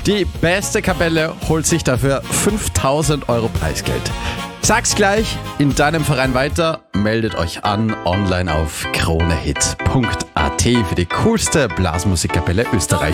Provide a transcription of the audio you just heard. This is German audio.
Die beste Kapelle holt sich dafür 5.000 Euro Preisgeld. Sag's gleich in deinem Verein weiter, meldet euch an online auf kronehit.at für die coolste Blasmusikkapelle Österreichs.